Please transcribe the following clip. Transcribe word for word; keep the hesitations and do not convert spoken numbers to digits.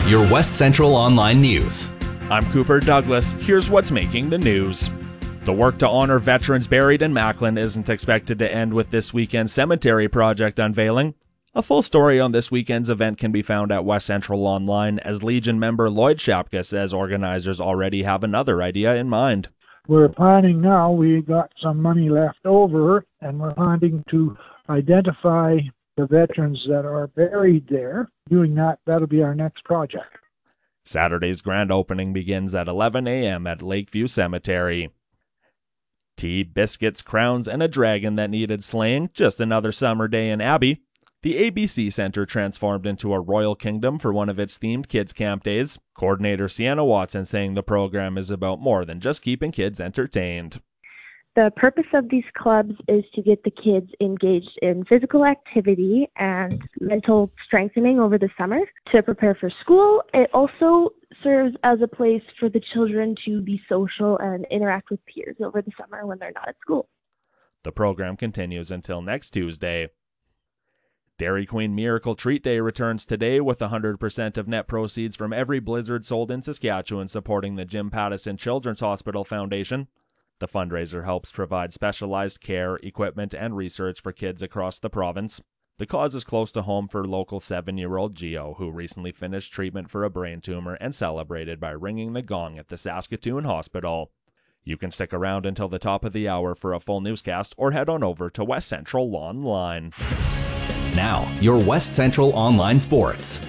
your West Central Online News. I'm Cooper Douglas. Here's what's making the news. The work to honor veterans buried in Macklin isn't expected to end with this weekend's cemetery project unveiling. A full story on this weekend's event can be found at West Central Online, as Legion member Lloyd Shapka says organizers already have another idea in mind. We're planning now, we got some money left over, and we're planning to identify the veterans that are buried there. Doing that, that'll be our next project. Saturday's grand opening begins at eleven a.m. at Lakeview Cemetery. Tea, biscuits, crowns, and a dragon that needed slaying. Just another summer day in Abbey. The A B C Centre transformed into a royal kingdom for one of its themed kids' camp days. Coordinator Sienna Watson saying the program is about more than just keeping kids entertained. The purpose of these clubs is to get the kids engaged in physical activity and mental strengthening over the summer to prepare for school. It also serves as a place for the children to be social and interact with peers over the summer when they're not at school. The program continues until next Tuesday. Dairy Queen Miracle Treat Day returns today with one hundred percent of net proceeds from every blizzard sold in Saskatchewan supporting the Jim Pattison Children's Hospital Foundation. The fundraiser helps provide specialized care, equipment, and research for kids across the province. The cause is close to home for local seven-year-old Gio, who recently finished treatment for a brain tumor and celebrated by ringing the gong at the Saskatoon Hospital. You can stick around until the top of the hour for a full newscast or head on over to West Central Online. Now, your West Central Online Sports.